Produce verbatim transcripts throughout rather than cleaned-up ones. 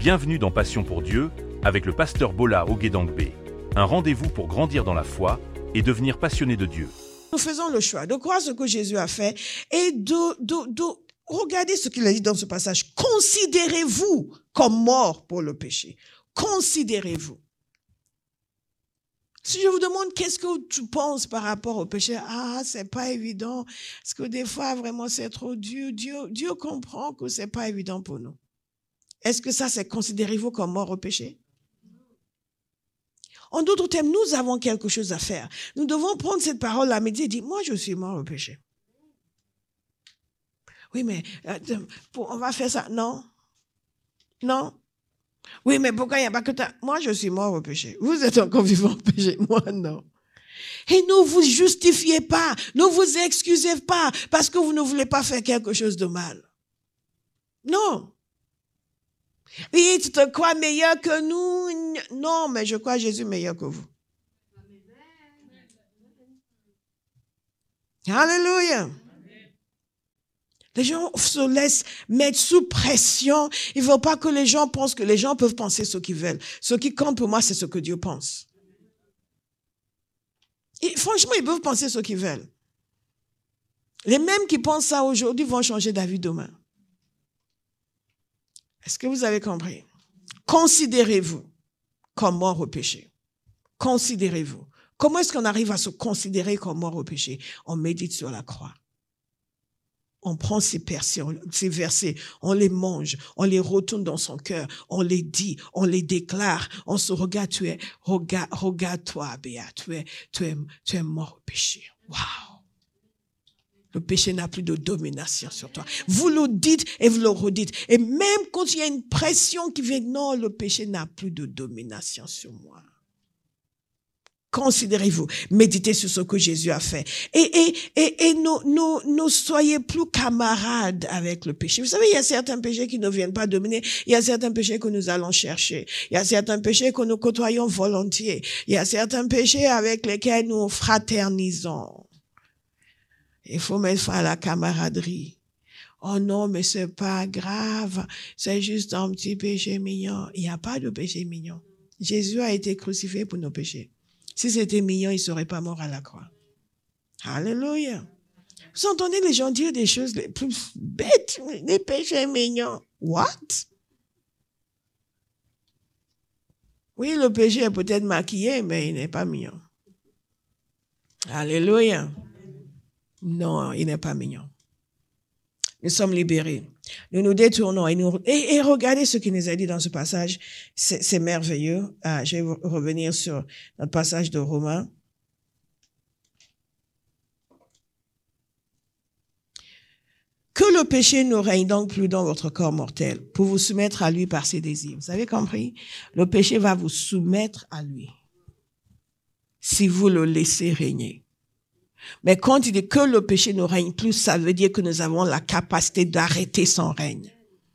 Bienvenue dans Passion pour Dieu avec le pasteur Bola Ogedangbe. Un rendez-vous pour grandir dans la foi et devenir passionné de Dieu. Nous faisons le choix de croire ce que Jésus a fait et de, de, de regarder ce qu'il a dit dans ce passage. Considérez-vous comme mort pour le péché. Considérez-vous. Si je vous demande qu'est-ce que tu penses par rapport au péché, ah, c'est pas évident. Parce que des fois, vraiment, c'est trop dur. Dieu, Dieu comprend que c'est pas évident pour nous. Est-ce que ça, c'est considérez-vous comme mort au péché? En d'autres termes, nous avons quelque chose à faire. Nous devons prendre cette parole à midi et dire, moi, je suis mort au péché. Oui, mais euh, pour, on va faire ça. Non. Non. Oui, mais pourquoi il n'y a pas que ça? Moi, je suis mort au péché. Vous êtes encore vivant au péché. Moi, non. Et ne vous justifiez pas. Ne vous excusez pas parce que vous ne voulez pas faire quelque chose de mal. Non. Oui, tu te crois meilleur que nous? Non, mais je crois Jésus meilleur que vous. Alléluia. Les gens se laissent mettre sous pression. Il ne faut pas que les gens pensent que les gens peuvent penser ce qu'ils veulent. Ce qui compte pour moi, c'est ce que Dieu pense. Et franchement, ils peuvent penser ce qu'ils veulent. Les mêmes qui pensent ça aujourd'hui vont changer d'avis demain. Est-ce que vous avez compris? Considérez-vous comme mort au péché. Considérez-vous. Comment est-ce qu'on arrive à se considérer comme mort au péché? On médite sur la croix. On prend ces versets, ces versets, on les mange, on les retourne dans son cœur, on les dit, on les déclare, on se regarde, tu es, regarde, regarde-toi, Béa, tu es, tu es, tu es mort au péché. Waouh! Le péché n'a plus de domination sur toi. Vous le dites et vous le redites. Et même quand il y a une pression qui vient, non, le péché n'a plus de domination sur moi. Considérez-vous, méditez sur ce que Jésus a fait. Et, et, et, et ne, ne, ne soyez plus camarades avec le péché. Vous savez, il y a certains péchés qui ne viennent pas dominer. Il y a certains péchés que nous allons chercher. Il y a certains péchés que nous côtoyons volontiers. Il y a certains péchés avec lesquels nous fraternisons. Il faut mettre fin à la camaraderie. Oh non, mais c'est pas grave. C'est juste un petit péché mignon. Il n'y a pas de péché mignon. Jésus a été crucifié pour nos péchés. Si c'était mignon, il ne serait pas mort à la croix. Alléluia. Vous entendez les gens dire des choses les plus bêtes, des péchés mignons. What? Oui, le péché est peut-être maquillé, mais il n'est pas mignon. Alléluia. Non, il n'est pas mignon. Nous sommes libérés. Nous nous détournons et, nous, et, et regardez ce qu'il nous a dit dans ce passage. C'est, c'est merveilleux. Ah, je vais revenir sur notre passage de Romains. Que le péché ne règne donc plus dans votre corps mortel pour vous soumettre à lui par ses désirs. Vous avez compris? Le péché va vous soumettre à lui si vous le laissez régner. Mais quand il dit que le péché ne règne plus, ça veut dire que nous avons la capacité d'arrêter son règne.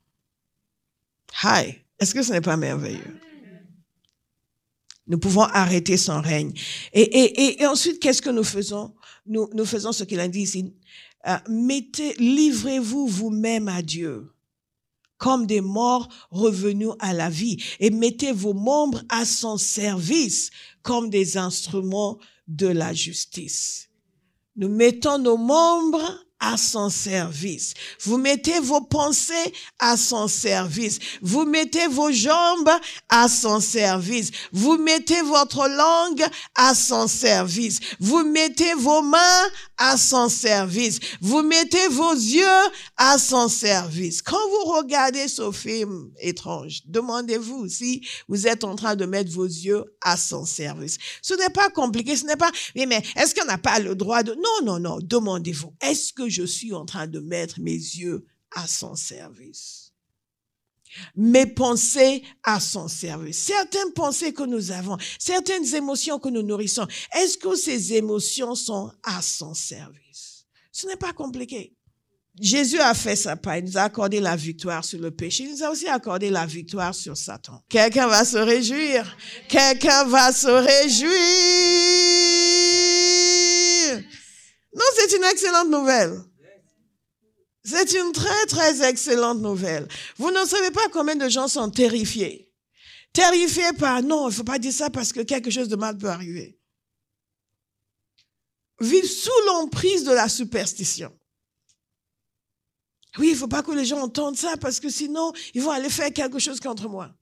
Hi, est-ce que ce n'est pas merveilleux? Nous pouvons arrêter son règne. Et, et, et ensuite, qu'est-ce que nous faisons? Nous, nous faisons ce qu'il a dit ici. Euh, mettez, livrez-vous vous-même à Dieu, comme des morts revenus à la vie, et mettez vos membres à son service, comme des instruments de la justice. Nous mettons nos membres à son service. Vous mettez vos pensées à son service. Vous mettez vos jambes à son service. Vous mettez votre langue à son service. Vous mettez vos mains à son service. Vous mettez vos yeux à son service. Quand vous regardez ce film étrange, demandez-vous si vous êtes en train de mettre vos yeux à son service. Ce n'est pas compliqué, ce n'est pas, mais, mais est-ce qu'on n'a pas le droit de, non, non, non, demandez-vous, est-ce que je suis en train de mettre mes yeux à son service? Mes pensées à son service. Certaines pensées que nous avons, certaines émotions que nous nourrissons, est-ce que ces émotions sont à son service? Ce n'est pas compliqué. Jésus a fait sa part. Il nous a accordé la victoire sur le péché. Il nous a aussi accordé la victoire sur Satan. Quelqu'un va se réjouir. Quelqu'un va se réjouir. Non, c'est une excellente nouvelle. C'est une très, très excellente nouvelle. Vous ne savez pas combien de gens sont terrifiés. Terrifiés par, non, il ne faut pas dire ça parce que quelque chose de mal peut arriver. Vivent sous l'emprise de la superstition. Oui, il ne faut pas que les gens entendent ça parce que sinon, ils vont aller faire quelque chose contre moi.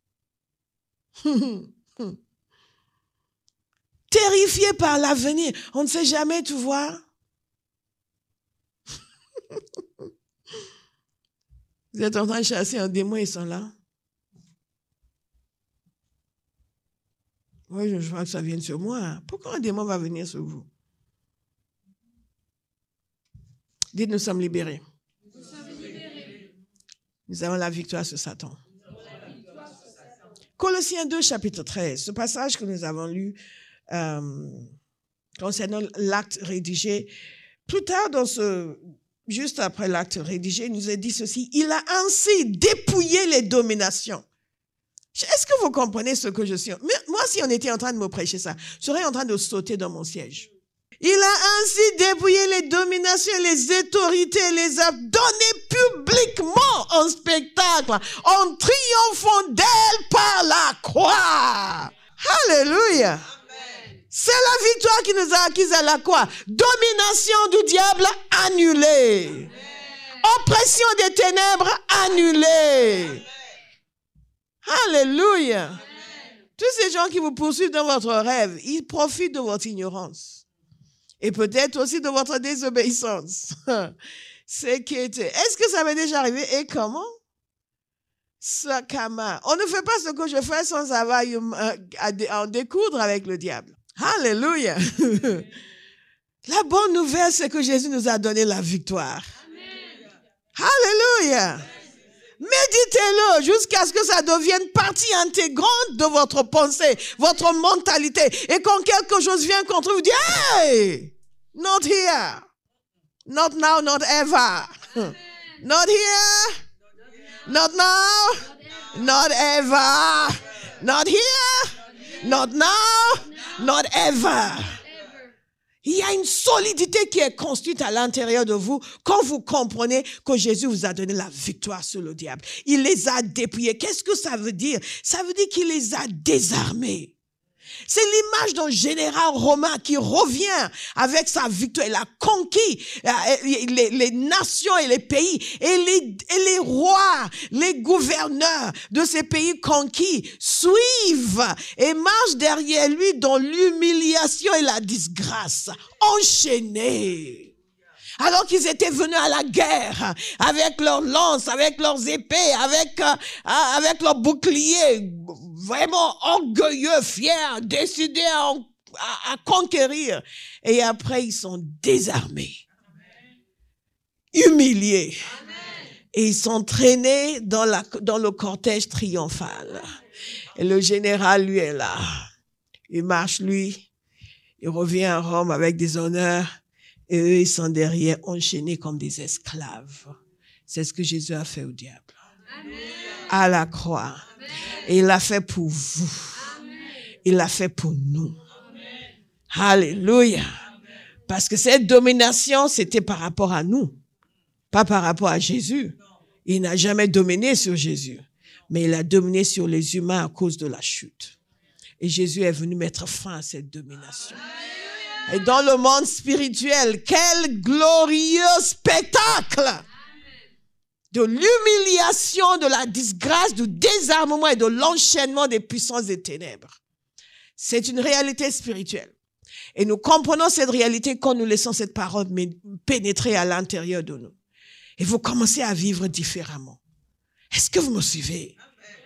Terrifiés par l'avenir. On ne sait jamais, tu vois. Vous êtes en train de chasser un démon, ils sont là. Oui, je vois que ça vient sur moi. Pourquoi un démon va venir sur vous? Dites, nous sommes libérés. Nous sommes libérés. Nous avons la victoire sur Satan. Victoire sur Satan. Colossiens deux, chapitre treize, ce passage que nous avons lu euh, concernant l'acte rédigé. Plus tard, dans ce, juste après l'acte rédigé, il nous a dit ceci. Il a ainsi dépouillé les dominations. Est-ce que vous comprenez ce que je suis? Moi, si on était en train de me prêcher ça, je serais en train de sauter dans mon siège. Il a ainsi dépouillé les dominations, les autorités, les a données publiquement en spectacle, en triomphant d'elles par la croix. Alléluia. Amen. C'est la victoire qui nous a acquise à la croix. Domination du diable annulée. Amen. Oppression des ténèbres annulée. Amen. Alléluia. Amen. Tous ces gens qui vous poursuivent dans votre rêve, ils profitent de votre ignorance. Et peut-être aussi de votre désobéissance. C'est qui était. Est-ce que ça m'est déjà arrivé? Et comment? Sakama. On ne fait pas ce que je fais sans avoir à en découdre avec le diable. Alléluia. La bonne nouvelle, c'est que Jésus nous a donné la victoire. Amen. Alléluia. Méditez-le jusqu'à ce que ça devienne partie intégrante de votre pensée, votre mentalité. Et quand quelque chose vient contre vous, vous dites, hey, not here. Not now, not ever. Not here. Not now. Not ever. Not here. Not now. Not ever. Il y a une solidité qui est construite à l'intérieur de vous quand vous comprenez que Jésus vous a donné la victoire sur le diable. Il les a dépouillés. Qu'est-ce que ça veut dire? Ça veut dire qu'il les a désarmés. C'est l'image d'un général romain qui revient avec sa victoire. Il a conquis les, les nations et les pays. Et les, et les rois, les gouverneurs de ces pays conquis suivent et marchent derrière lui dans l'humiliation et la disgrâce. Enchaînés. Alors qu'ils étaient venus à la guerre avec leurs lances, avec leurs épées, avec, euh, avec leurs boucliers, vraiment orgueilleux, fiers, décidés à, à, à conquérir. Et après, ils sont désarmés, humiliés. Et ils sont traînés dans, la, dans le cortège triomphal. Et le général, lui, est là. Il marche, lui. Il revient à Rome avec des honneurs. Et eux, ils sont derrière, enchaînés comme des esclaves. C'est ce que Jésus a fait au diable. Amen. À la croix. Amen. Et il l'a fait pour vous. Amen. Il l'a fait pour nous. Amen. Alléluia. Amen. Parce que cette domination, c'était par rapport à nous. Pas par rapport à Jésus. Il n'a jamais dominé sur Jésus. Mais il a dominé sur les humains à cause de la chute. Et Jésus est venu mettre fin à cette domination. Amen. Et dans le monde spirituel, quel glorieux spectacle de l'humiliation, de la disgrâce, du désarmement et de l'enchaînement des puissances des ténèbres. C'est une réalité spirituelle. Et nous comprenons cette réalité quand nous laissons cette parole pénétrer à l'intérieur de nous. Et vous commencez à vivre différemment. Est-ce que vous me suivez?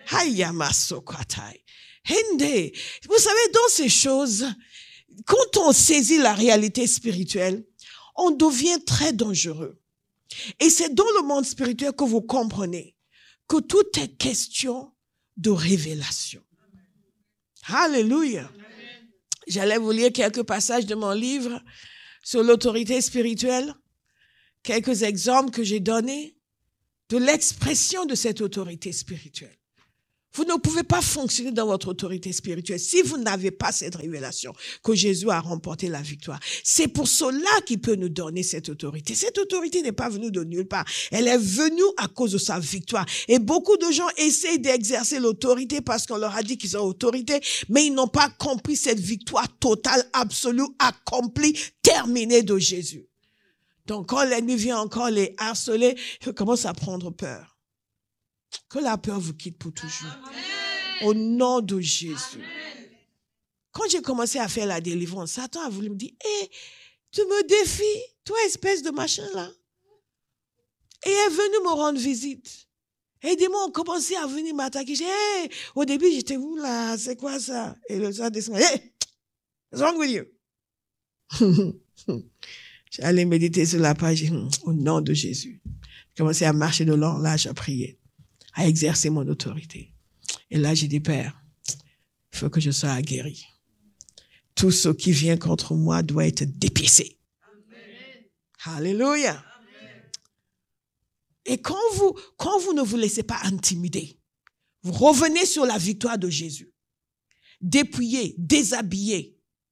Hende. Vous savez, dans ces choses, quand on saisit la réalité spirituelle, on devient très dangereux. Et c'est dans le monde spirituel que vous comprenez que tout est question de révélation. Alléluia. J'allais vous lire quelques passages de mon livre sur l'autorité spirituelle, quelques exemples que j'ai donnés de l'expression de cette autorité spirituelle. Vous ne pouvez pas fonctionner dans votre autorité spirituelle si vous n'avez pas cette révélation que Jésus a remporté la victoire. C'est pour cela qu'il peut nous donner cette autorité. Cette autorité n'est pas venue de nulle part. Elle est venue à cause de sa victoire. Et beaucoup de gens essayent d'exercer l'autorité parce qu'on leur a dit qu'ils ont autorité, mais ils n'ont pas compris cette victoire totale, absolue, accomplie, terminée de Jésus. Donc quand l'ennemi vient encore les harceler, ils commencent à prendre peur. Que la peur vous quitte pour toujours. Amen. Au nom de Jésus. Amen. Quand j'ai commencé à faire la délivrance, Satan a voulu me dire, hé, hey, tu me défies, toi espèce de machin là. Et il est venu me rendre visite. Et des mots ont commencé à venir m'attaquer. J'ai dit, hey, au début, j'étais où là? C'est quoi ça? Et le soir descend, hey, what's wrong with you? J'allais méditer sur la page, au nom de Jésus. J'ai commencé à marcher de long, là, j'ai prié, à exercer mon autorité. Et là, j'ai dit, Père, il faut que je sois guéri. Tout ce qui vient contre moi doit être dépiécé. Amen. Alléluia. Amen. Et quand vous, quand vous ne vous laissez pas intimider, vous revenez sur la victoire de Jésus. Dépouillé, déshabillé,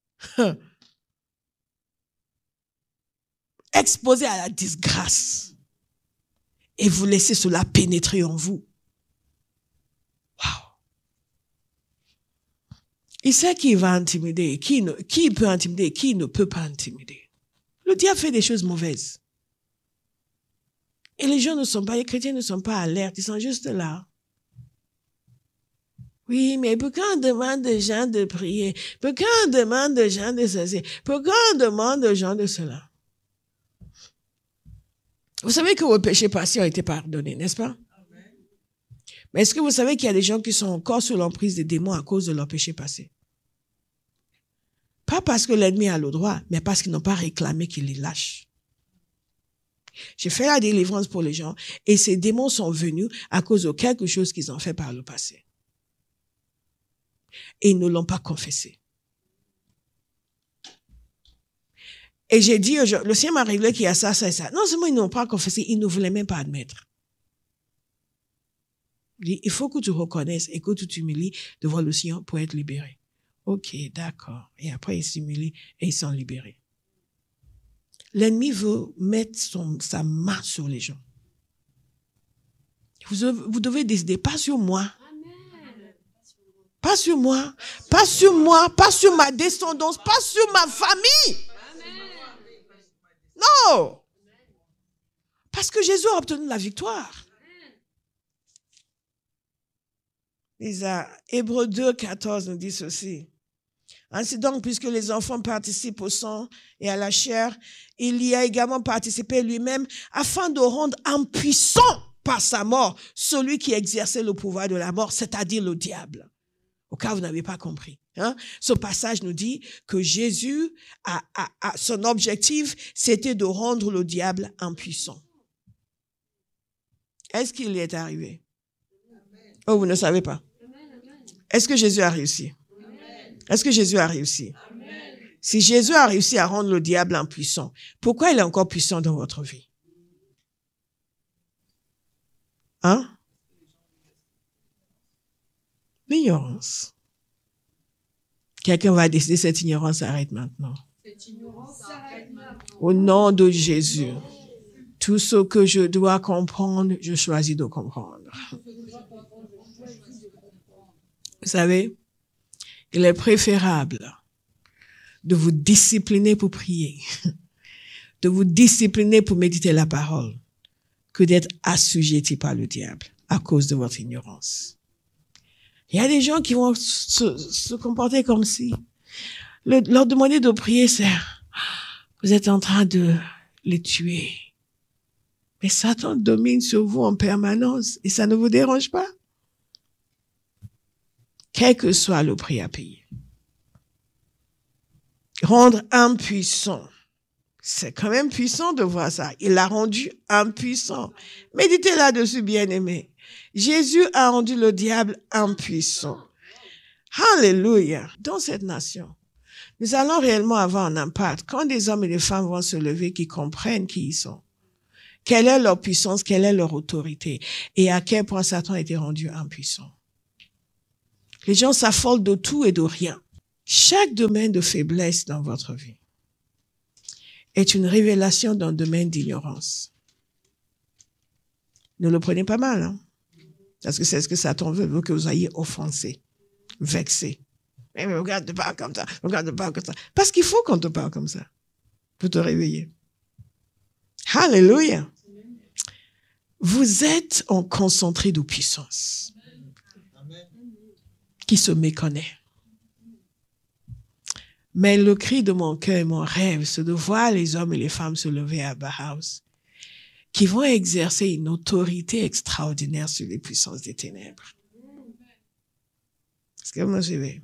exposé à la disgrâce. Et vous laissez cela pénétrer en vous. Waouh! Il sait qui va intimider, qui, ne, qui peut intimider, qui ne peut pas intimider. Le diable fait des choses mauvaises. Et les gens ne sont pas, les chrétiens ne sont pas alertes, ils sont juste là. Oui, mais pourquoi on demande aux gens de prier? Pourquoi on demande aux gens de ceci? Pourquoi on demande aux gens de cela? Vous savez que vos péchés passés ont été pardonnés, n'est-ce pas? Amen. Mais est-ce que vous savez qu'il y a des gens qui sont encore sous l'emprise des démons à cause de leurs péchés passés? Pas parce que l'ennemi a le droit, mais parce qu'ils n'ont pas réclamé qu'il les lâche. J'ai fait la délivrance pour les gens et ces démons sont venus à cause de quelque chose qu'ils ont fait par le passé. Et ils ne l'ont pas confessé. Et j'ai dit, le Seigneur m'a révélé qu'il y a ça, ça et ça. Non seulement ils n'ont pas confessé, ils ne voulaient même pas admettre. Il dit, il faut que tu reconnaisses et que tu t'humilies devant le Seigneur pour être libéré. Ok, d'accord. Et après, ils s'humilient et ils sont libérés. L'ennemi veut mettre son, sa main sur les gens. Vous, vous devez décider, pas sur moi. Pas sur moi. Pas sur moi. Pas sur ma descendance. Pas sur ma famille. Non! Parce que Jésus a obtenu la victoire. Hébreux deux, quatorze nous dit ceci. Ainsi donc, puisque les enfants participent au sang et à la chair, il y a également participé lui-même afin de rendre impuissant par sa mort celui qui exerçait le pouvoir de la mort, c'est-à-dire le diable. Au cas où vous n'avez pas compris. Hein? Ce passage nous dit que Jésus, a, a, a, son objectif, c'était de rendre le diable impuissant. Est-ce qu'il y est arrivé? Oh, vous ne savez pas. Est-ce que Jésus a réussi? Est-ce que Jésus a réussi? Si Jésus a réussi à rendre le diable impuissant, pourquoi il est encore puissant dans votre vie? Hein? L'ignorance. Quelqu'un va décider, cette ignorance s'arrête maintenant. Cette ignorance s'arrête maintenant. Au nom de Jésus, tout ce que je dois comprendre, je choisis de comprendre. Vous savez, il est préférable de vous discipliner pour prier, de vous discipliner pour méditer la parole, que d'être assujetti par le diable à cause de votre ignorance. Il y a des gens qui vont se, se comporter comme si le, leur demander de prier, c'est vous êtes en train de les tuer. Mais Satan domine sur vous en permanence et ça ne vous dérange pas? Quel que soit le prix à payer. Rendre impuissant. C'est quand même puissant de voir ça. Il l'a rendu impuissant. Méditez là-dessus, bien-aimés. Jésus a rendu le diable impuissant. Alléluia. Dans cette nation, nous allons réellement avoir un impact quand des hommes et des femmes vont se lever qui comprennent qui ils sont. Quelle est leur puissance, quelle est leur autorité et à quel point Satan a été rendu impuissant. Les gens s'affolent de tout et de rien. Chaque domaine de faiblesse dans votre vie est une révélation d'un domaine d'ignorance. Ne le prenez pas mal, hein? Parce que c'est ce que Satan veut, veut que vous soyez offensés, vexés. Mais regarde, te parle comme ça, regarde, te parle comme ça. Parce qu'il faut qu'on te parle comme ça pour te réveiller. Alléluia. Vous êtes en concentré de puissance qui se méconnaît. Mais le cri de mon cœur et mon rêve, c'est de voir les hommes et les femmes se lever à Bauhaus, qui vont exercer une autorité extraordinaire sur les puissances des ténèbres. Est-ce que vous me suivez?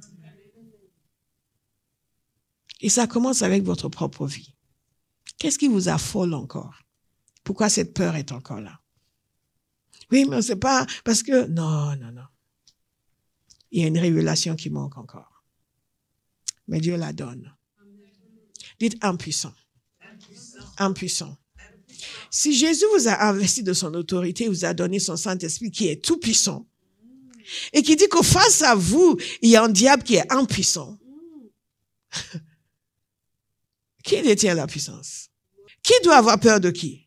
Et ça commence avec votre propre vie. Qu'est-ce qui vous affole encore? Pourquoi cette peur est encore là? Oui, mais on ne sait pas, parce que... Non, non, non. Il y a une révélation qui manque encore. Mais Dieu la donne. Dites impuissant. Impuissant. Si Jésus vous a investi de son autorité, vous a donné son Saint-Esprit qui est tout puissant, et qui dit que face à vous, il y a un diable qui est impuissant. Qui détient la puissance? Qui doit avoir peur de qui?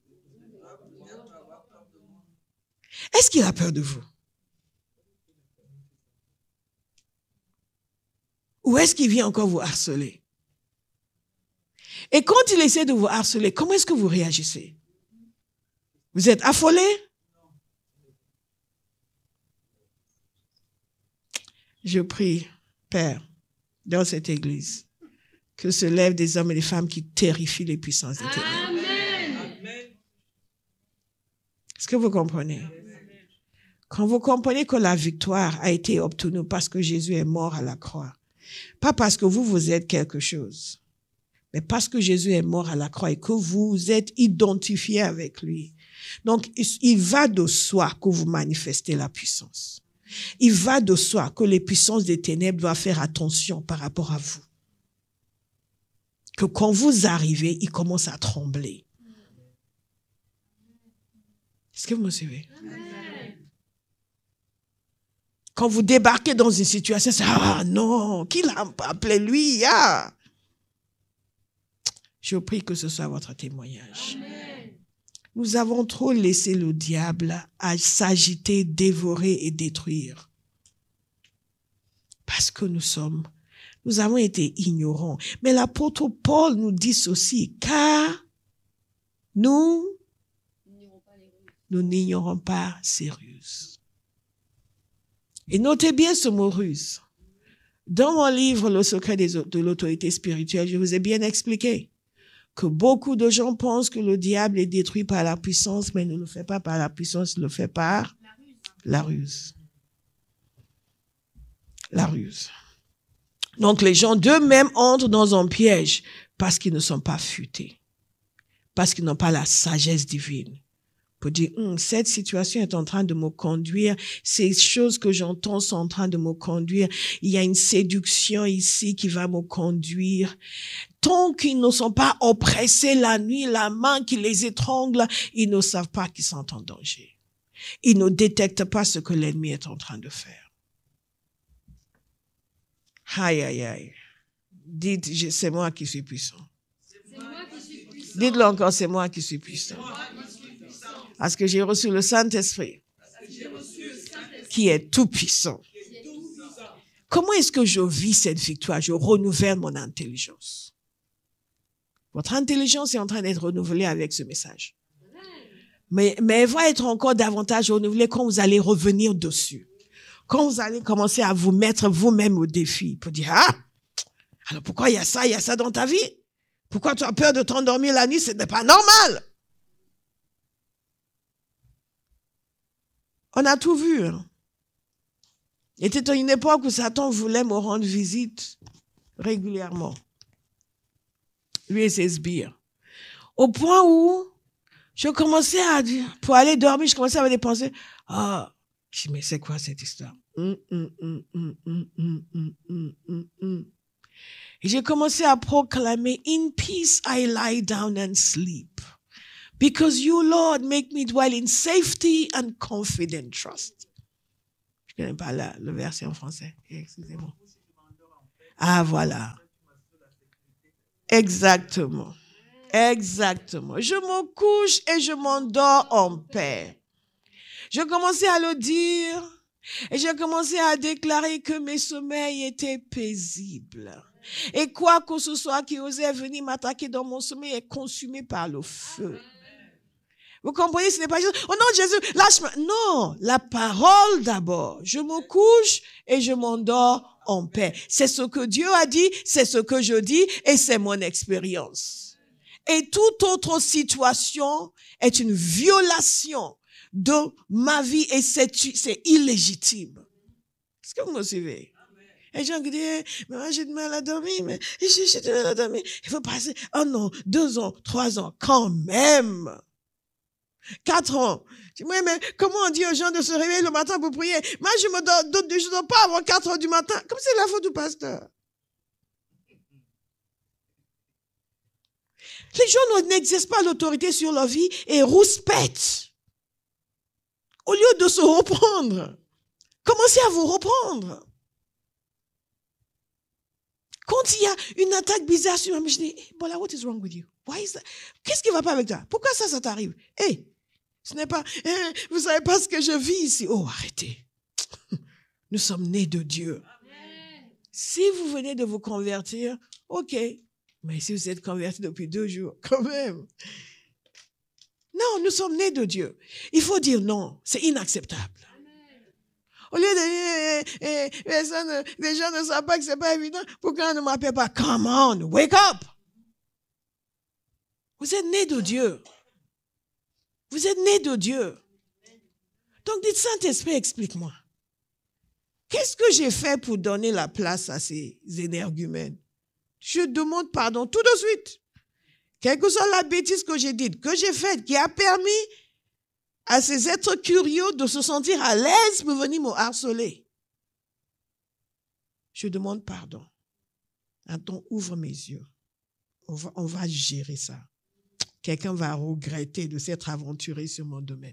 Est-ce qu'il a peur de vous? Ou est-ce qu'il vient encore vous harceler? Et quand il essaie de vous harceler, comment est-ce que vous réagissez? Vous êtes affolé? Je prie, Père, dans cette église, que se lèvent des hommes et des femmes qui terrifient les puissances des ténèbres. Amen. Est-ce que vous comprenez? Quand vous comprenez que la victoire a été obtenue parce que Jésus est mort à la croix, pas parce que vous, vous êtes quelque chose, mais parce que Jésus est mort à la croix et que vous êtes identifié avec lui. Donc, il va de soi que vous manifestez la puissance. Il va de soi que les puissances des ténèbres doivent faire attention par rapport à vous. Que quand vous arrivez, ils commencent à trembler. Est-ce que vous me suivez? Quand vous débarquez dans une situation, c'est « Ah non, qui l'a appelé lui? Ah. » Je prie que ce soit votre témoignage. Amen. Nous avons trop laissé le diable à s'agiter, dévorer et détruire. Parce que nous sommes, nous avons été ignorants. Mais l'apôtre Paul nous dit ceci, car nous, nous n'ignorons pas ces ruses. Et notez bien ce mot ruse. Dans mon livre, Le secret des, de l'autorité spirituelle, je vous ai bien expliqué que beaucoup de gens pensent que le diable est détruit par la puissance, mais il ne le fait pas par la puissance, il le fait par la ruse. La ruse. Donc les gens d'eux-mêmes entrent dans un piège parce qu'ils ne sont pas futés, parce qu'ils n'ont pas la sagesse divine. Pour dire, hm, cette situation est en train de me conduire, ces choses que j'entends sont en train de me conduire, il y a une séduction ici qui va me conduire. Tant qu'ils ne sont pas oppressés la nuit, la main qui les étrangle, ils ne savent pas qu'ils sont en danger. Ils ne détectent pas ce que l'ennemi est en train de faire. Aïe, aïe, aïe. Dites, c'est moi qui suis puissant. Dites-le encore, c'est moi qui suis puissant. Parce que j'ai reçu le Saint-Esprit, qui est tout puissant. Comment est-ce que je vis cette victoire? Je renouvelle mon intelligence. Votre intelligence est en train d'être renouvelée avec ce message. Mais, mais elle va être encore davantage renouvelée quand vous allez revenir dessus. Quand vous allez commencer à vous mettre vous-même au défi pour dire, ah, alors pourquoi il y a ça, il y a ça dans ta vie? Pourquoi tu as peur de t'endormir la nuit? Ce n'est pas normal. On a tout vu. Hein. Il était une époque où Satan voulait me rendre visite régulièrement. Lui et ses sbires. Au point où je commençais à dire, pour aller dormir, je commençais à avoir des pensées. Ah, je dis, mais c'est quoi cette histoire? Hum, hum, hum, hum, hum, hum, hum, hum, hum, hum. Et j'ai commencé à proclamer, in peace I lie down and sleep. Because you, Lord, make me dwell in safety and confident trust. Je ne connais pas la, le verset en français. Excusez-moi. Ah, voilà. Exactement. Exactement. Je me couche et je m'endors en paix. Je commençais à le dire et j'ai commencé à déclarer que mes sommeils étaient paisibles. Et quoi que ce soit qui osait venir m'attaquer dans mon sommeil est consumé par le feu. Vous comprenez, ce n'est pas juste, oh non, Jésus, lâche-moi. Non, la parole d'abord. Je me couche et je m'endors en paix. C'est ce que Dieu a dit, c'est ce que je dis et c'est mon expérience. Et toute autre situation est une violation de ma vie et c'est, c'est illégitime. Est-ce que vous me suivez? Et les gens qui disent, mais moi j'ai du mal à dormir, mais j'ai, j'ai du mal à dormir. Il faut passer un an, deux ans, trois ans, quand même. Quatre ans. Je dis, oui, mais comment on dit aux gens de se réveiller le matin pour prier? Moi, je me dors, je ne dors pas avant quatre heures du matin. Comme c'est la faute du pasteur. Les gens n'exercent pas l'autorité sur leur vie et rouspètent. Au lieu de se reprendre. Commencez à vous reprendre. Quand il y a une attaque bizarre sur moi, je dis, hey, Bola, what is wrong with you? Why is that? Qu'est-ce qui ne va pas avec toi? Pourquoi ça, ça t'arrive? Hey, ce n'est pas, hey, vous ne savez pas ce que je vis ici. Oh, arrêtez. Nous sommes nés de Dieu. Amen. Si vous venez de vous convertir, ok. Mais si vous êtes converti depuis deux jours, quand même. Non, nous sommes nés de Dieu. Il faut dire non. C'est inacceptable. Au lieu de dire, eh, eh, personne, les gens ne savent pas que ce n'est pas évident, pourquoi on ne m'appelle pas? Come on, wake up! Vous êtes nés de Dieu. Vous êtes nés de Dieu. Donc dites, Saint-Esprit, explique-moi. Qu'est-ce que j'ai fait pour donner la place à ces énergumènes? Je demande pardon tout de suite. Quelle que soit la bêtise que j'ai dite, que j'ai faite, qui a permis à ces êtres curieux de se sentir à l'aise pour venir me harceler. Je demande pardon. Attends, ouvre mes yeux. On va, on va gérer ça. Quelqu'un va regretter de s'être aventuré sur mon domaine.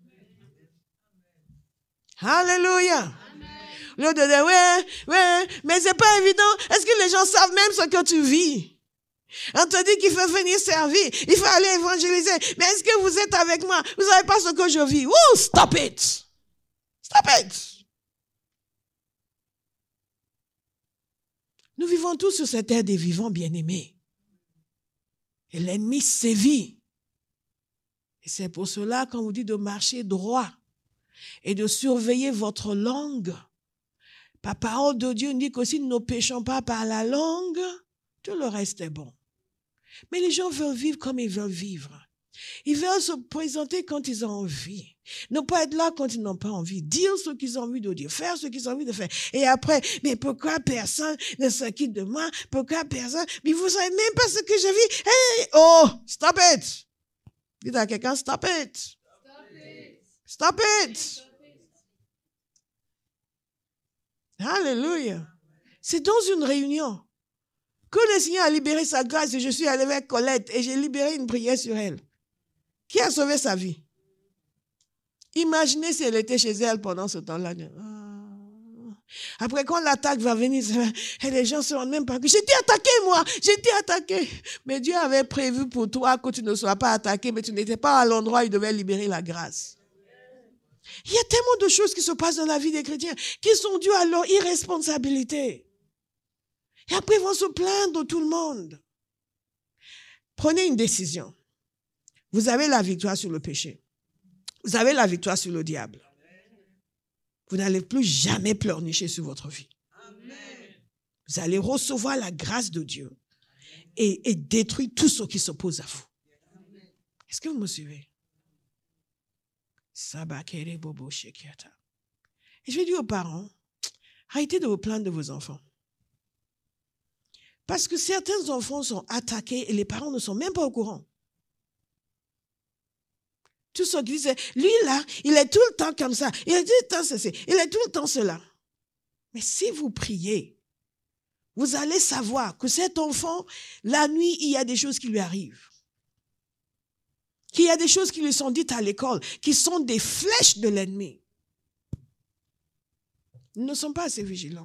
Alléluia. Le de dire, ouais, ouais, mais c'est pas évident. Est-ce que les gens savent même ce que tu vis? On te dit qu'il faut venir servir, il faut aller évangéliser. Mais est-ce que vous êtes avec moi? Vous ne savez pas ce que je vis. Ouh, stop it. Stop it. Nous vivons tous sur cette terre des vivants bien-aimés. Et l'ennemi sévit. Et c'est pour cela qu'on vous dit de marcher droit et de surveiller votre langue. La parole de Dieu nous dit que si nous ne péchons pas par la langue, tout le reste est bon. Mais les gens veulent vivre comme ils veulent vivre. Ils veulent se présenter quand ils ont envie. Ne pas être là quand ils n'ont pas envie. Dire ce qu'ils ont envie de dire. Faire ce qu'ils ont envie de faire. Et après, mais pourquoi personne ne s'inquiète de moi? Pourquoi personne? Mais vous ne savez même pas ce que je vis. Hey, oh, stop it. Dites à quelqu'un, stop it. Stop it. Stop it. Alléluia. C'est dans une réunion que le Seigneur a libéré sa grâce et je suis allé avec Colette et j'ai libéré une prière sur elle. Qui a sauvé sa vie? Imaginez si elle était chez elle pendant ce temps-là. Après, quand l'attaque va venir, et les gens ne se rendent même pas que j'ai été attaqué, moi, j'ai été attaqué. Mais Dieu avait prévu pour toi que tu ne sois pas attaqué, mais tu n'étais pas à l'endroit où il devait libérer la grâce. Il y a tellement de choses qui se passent dans la vie des chrétiens qui sont dues à leur irresponsabilité. Et après, ils vont se plaindre de tout le monde. Prenez une décision. Vous avez la victoire sur le péché. Vous avez la victoire sur le diable. Vous n'allez plus jamais pleurnicher sur votre vie. Vous allez recevoir la grâce de Dieu et, et détruire tout ce qui s'oppose à vous. Est-ce que vous me suivez? Et je vais dire aux parents, arrêtez de vous plaindre de vos enfants. Parce que certains enfants sont attaqués et les parents ne sont même pas au courant. Tout ce qu'ils disent, lui là, il est tout le temps comme ça, il est tout le temps ceci, il est tout le temps cela. Mais si vous priez, vous allez savoir que cet enfant, la nuit, il y a des choses qui lui arrivent. Qu'il y a des choses qui lui sont dites à l'école, qui sont des flèches de l'ennemi. Nous ne sommes pas assez vigilants.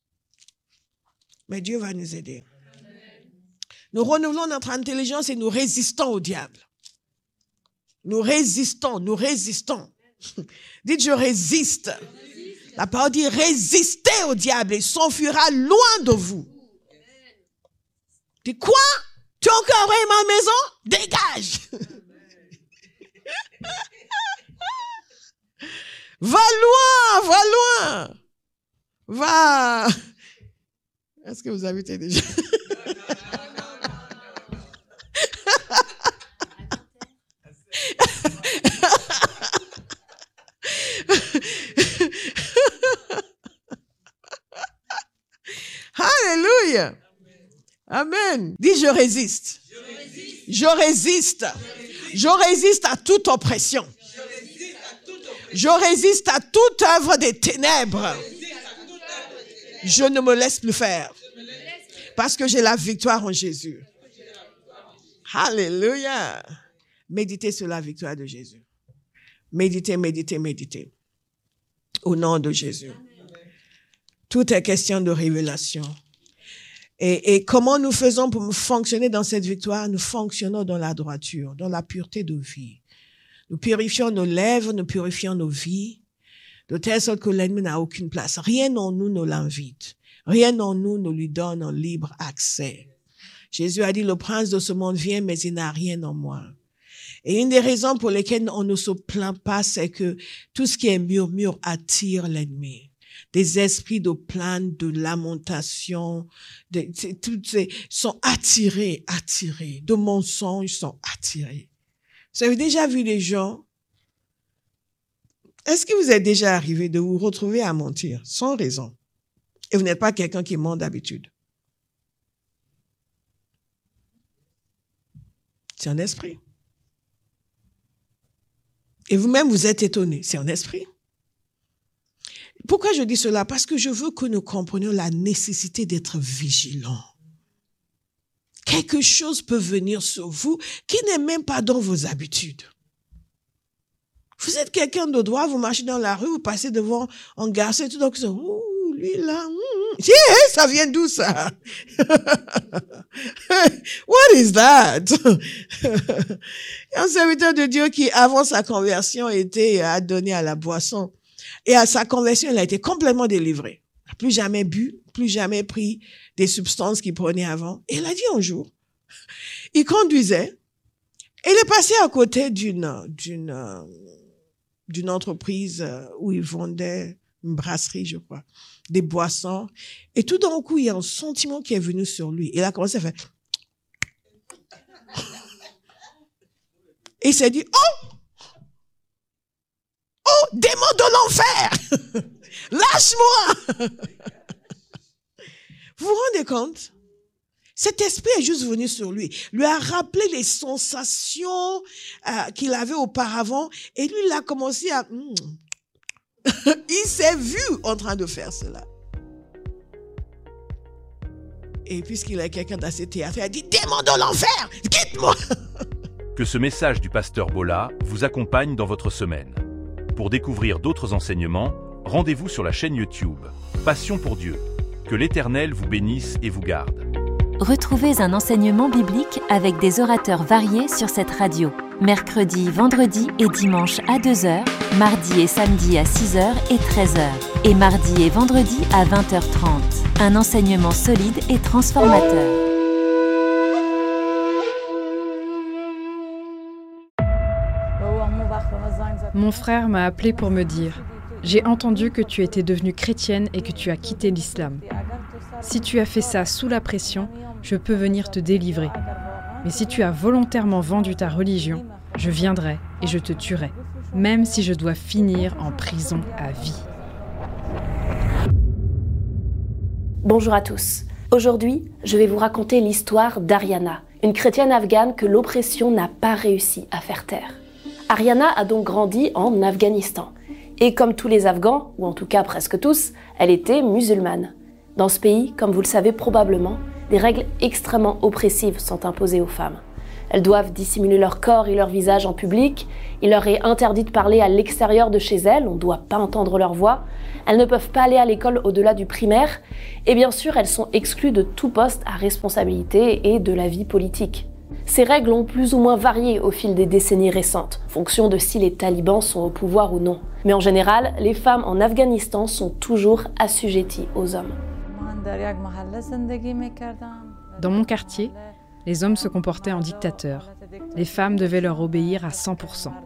Mais Dieu va nous aider. Nous renouvelons notre intelligence et nous résistons au diable. Nous résistons, nous résistons. Dites, je résiste. La parole dit, résistez au diable et il s'enfuira loin de vous. Dites, quoi? Tu as encore envahi ma maison? Dégage. Va loin, va loin. Va. Est-ce que vous habitez déjà? Alléluia. Amen. Dis, je résiste. Je résiste. Je résiste. Je résiste à toute oppression. Je résiste à toute œuvre des ténèbres. Je ne me laisse plus faire. Parce que j'ai la victoire en Jésus. Alléluia. Méditez sur la victoire de Jésus. Méditez, méditez, méditez. Au nom de Jésus. Tout est question de révélation. Et, et comment nous faisons pour fonctionner dans cette victoire? Nous fonctionnons dans la droiture, dans la pureté de vie. Nous purifions nos lèvres, nous purifions nos vies, de telle sorte que l'ennemi n'a aucune place. Rien en nous ne l'invite. Rien en nous ne lui donne un libre accès. Jésus a dit, le prince de ce monde vient, mais il n'a rien en moi. Et une des raisons pour lesquelles on ne se plaint pas, c'est que tout ce qui est murmure attire l'ennemi. Des esprits de plainte, de lamentation, de, toutes ces, sont attirés, attirés. De mensonges sont attirés. Vous avez déjà vu des gens? Est-ce que vous êtes déjà arrivé de vous retrouver à mentir sans raison? Et vous n'êtes pas quelqu'un qui ment d'habitude. C'est un esprit. Et vous-même, vous êtes étonné. C'est un esprit. Pourquoi je dis cela? Parce que je veux que nous comprenions la nécessité d'être vigilants. Quelque chose peut venir sur vous qui n'est même pas dans vos habitudes. Vous êtes quelqu'un de droit, vous marchez dans la rue, vous passez devant un garçon et tout, donc ouh, lui là, mm, yeah, ça vient d'où ça? What is that? Un serviteur de Dieu qui, avant sa conversion, était adonné à la boisson. Et à sa conversion, il a été complètement délivré. Il n'a plus jamais bu, plus jamais pris des substances qu'il prenait avant. Et il a dit un jour, il conduisait, et il est passé à côté d'une, d'une, d'une entreprise où il vendait une brasserie, je crois, des boissons. Et tout d'un coup, il y a un sentiment qui est venu sur lui. Il a commencé à faire... Et il s'est dit, oh! Oh, démon de l'enfer! Lâche-moi! Vous vous rendez compte? Cet esprit est juste venu sur lui, lui a rappelé les sensations euh, qu'il avait auparavant et lui, il a commencé à... Mm. Il s'est vu en train de faire cela. Et puisqu'il est quelqu'un d'assez théâtré, il a dit, démon de l'enfer, quitte-moi! Que ce message du pasteur Bola vous accompagne dans votre semaine. Pour découvrir d'autres enseignements, rendez-vous sur la chaîne YouTube Passion pour Dieu. Que l'Éternel vous bénisse et vous garde. Retrouvez un enseignement biblique avec des orateurs variés sur cette radio. Mercredi, vendredi et dimanche à deux heures, mardi et samedi à six heures et treize heures, et mardi et vendredi à vingt heures trente. Un enseignement solide et transformateur. Mon frère m'a appelé pour me dire « J'ai entendu que tu étais devenue chrétienne et que tu as quitté l'islam. Si tu as fait ça sous la pression, je peux venir te délivrer. Mais si tu as volontairement vendu ta religion, je viendrai et je te tuerai, même si je dois finir en prison à vie. » Bonjour à tous. Aujourd'hui, je vais vous raconter l'histoire d'Ariana, une chrétienne afghane que l'oppression n'a pas réussi à faire taire. Ariana a donc grandi en Afghanistan. Et comme tous les Afghans, ou en tout cas presque tous, elle était musulmane. Dans ce pays, comme vous le savez probablement, des règles extrêmement oppressives sont imposées aux femmes. Elles doivent dissimuler leur corps et leur visage en public. Il leur est interdit de parler à l'extérieur de chez elles, on ne doit pas entendre leur voix. Elles ne peuvent pas aller à l'école au-delà du primaire. Et bien sûr, elles sont exclues de tout poste à responsabilité et de la vie politique. Ces règles ont plus ou moins varié au fil des décennies récentes, en fonction de si les talibans sont au pouvoir ou non. Mais en général, les femmes en Afghanistan sont toujours assujetties aux hommes. Dans mon quartier, les hommes se comportaient en dictateurs. Les femmes devaient leur obéir à cent pour cent.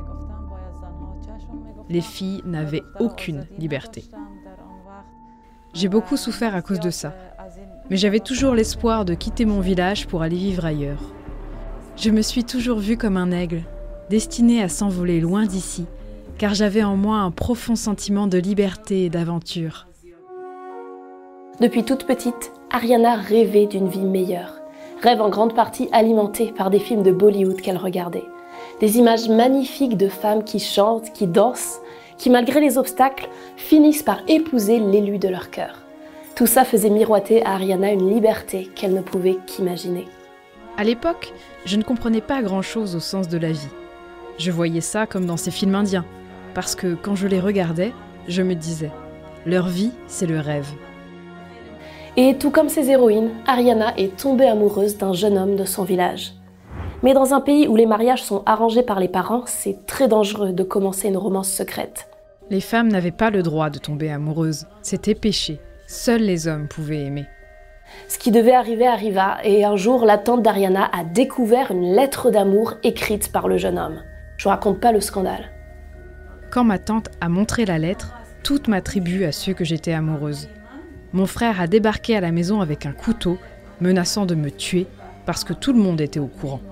Les filles n'avaient aucune liberté. J'ai beaucoup souffert à cause de ça, mais j'avais toujours l'espoir de quitter mon village pour aller vivre ailleurs. Je me suis toujours vue comme un aigle, destiné à s'envoler loin d'ici, car j'avais en moi un profond sentiment de liberté et d'aventure. Depuis toute petite, Ariana rêvait d'une vie meilleure. Rêve en grande partie alimenté par des films de Bollywood qu'elle regardait. Des images magnifiques de femmes qui chantent, qui dansent, qui malgré les obstacles, finissent par épouser l'élu de leur cœur. Tout ça faisait miroiter à Ariana une liberté qu'elle ne pouvait qu'imaginer. À l'époque, je ne comprenais pas grand-chose au sens de la vie. Je voyais ça comme dans ces films indiens, parce que quand je les regardais, je me disais « leur vie, c'est le rêve ». Et tout comme ses héroïnes, Ariana est tombée amoureuse d'un jeune homme de son village. Mais dans un pays où les mariages sont arrangés par les parents, c'est très dangereux de commencer une romance secrète. Les femmes n'avaient pas le droit de tomber amoureuses, c'était péché. Seuls les hommes pouvaient aimer. Ce qui devait arriver arriva, et un jour, la tante d'Ariana a découvert une lettre d'amour écrite par le jeune homme. Je vous raconte pas le scandale. Quand ma tante a montré la lettre, toute ma tribu a su que j'étais amoureuse. Mon frère a débarqué à la maison avec un couteau, menaçant de me tuer, parce que tout le monde était au courant.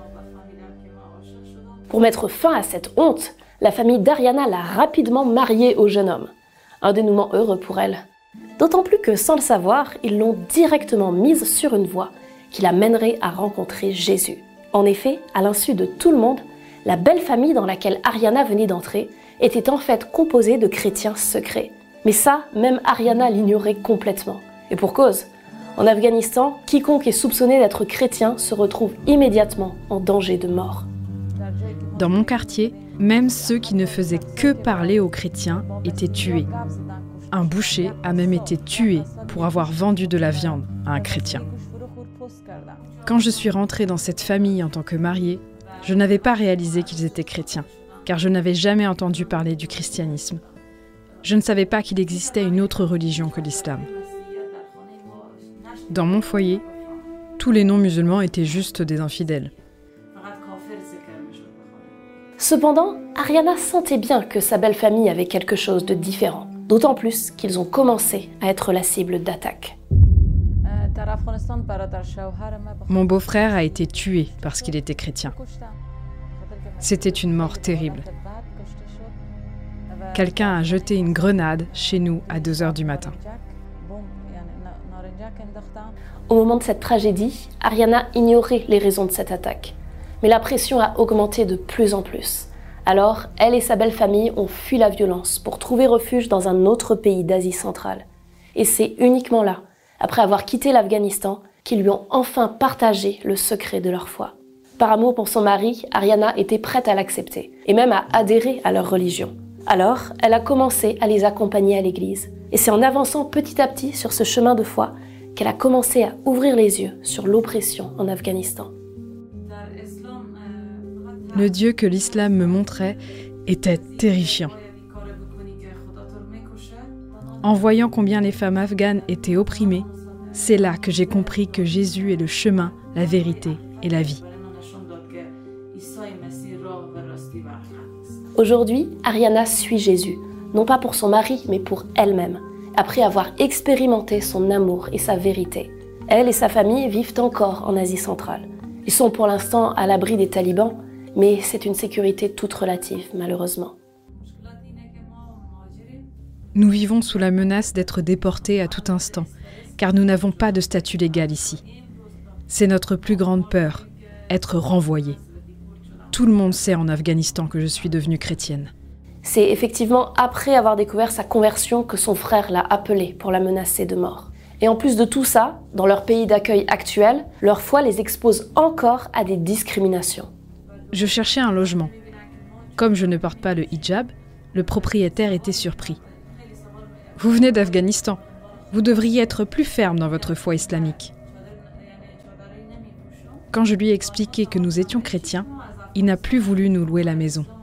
Pour mettre fin à cette honte, la famille d'Ariana l'a rapidement mariée au jeune homme. Un dénouement heureux pour elle. D'autant plus que, sans le savoir, ils l'ont directement mise sur une voie qui la mènerait à rencontrer Jésus. En effet, à l'insu de tout le monde, la belle famille dans laquelle Ariana venait d'entrer était en fait composée de chrétiens secrets. Mais ça, même Ariana l'ignorait complètement. Et pour cause, en Afghanistan, quiconque est soupçonné d'être chrétien se retrouve immédiatement en danger de mort. Dans mon quartier, même ceux qui ne faisaient que parler aux chrétiens étaient tués. Un boucher a même été tué pour avoir vendu de la viande à un chrétien. Quand je suis rentrée dans cette famille en tant que mariée, je n'avais pas réalisé qu'ils étaient chrétiens, car je n'avais jamais entendu parler du christianisme. Je ne savais pas qu'il existait une autre religion que l'islam. Dans mon foyer, tous les non-musulmans étaient juste des infidèles. Cependant, Ariana sentait bien que sa belle famille avait quelque chose de différent, d'autant plus qu'ils ont commencé à être la cible d'attaques. Mon beau-frère a été tué parce qu'il était chrétien. C'était une mort terrible. Quelqu'un a jeté une grenade chez nous à deux heures du matin. Au moment de cette tragédie, Ariana ignorait les raisons de cette attaque. Mais la pression a augmenté de plus en plus. Alors, elle et sa belle famille ont fui la violence pour trouver refuge dans un autre pays d'Asie centrale. Et c'est uniquement là, après avoir quitté l'Afghanistan, qu'ils lui ont enfin partagé le secret de leur foi. Par amour pour son mari, Ariana était prête à l'accepter, et même à adhérer à leur religion. Alors, elle a commencé à les accompagner à l'église. Et c'est en avançant petit à petit sur ce chemin de foi qu'elle a commencé à ouvrir les yeux sur l'oppression en Afghanistan. Le Dieu que l'islam me montrait était terrifiant. En voyant combien les femmes afghanes étaient opprimées, c'est là que j'ai compris que Jésus est le chemin, la vérité et la vie. Aujourd'hui, Ariana suit Jésus, non pas pour son mari, mais pour elle-même, après avoir expérimenté son amour et sa vérité. Elle et sa famille vivent encore en Asie centrale. Ils sont pour l'instant à l'abri des talibans, mais c'est une sécurité toute relative, malheureusement. Nous vivons sous la menace d'être déportés à tout instant, car nous n'avons pas de statut légal ici. C'est notre plus grande peur, être renvoyés. Tout le monde sait en Afghanistan que je suis devenue chrétienne. C'est effectivement après avoir découvert sa conversion que son frère l'a appelée pour la menacer de mort. Et en plus de tout ça, dans leur pays d'accueil actuel, leur foi les expose encore à des discriminations. Je cherchais un logement. Comme je ne porte pas le hijab, le propriétaire était surpris. « Vous venez d'Afghanistan. Vous devriez être plus ferme dans votre foi islamique. » Quand je lui ai expliqué que nous étions chrétiens, il n'a plus voulu nous louer la maison.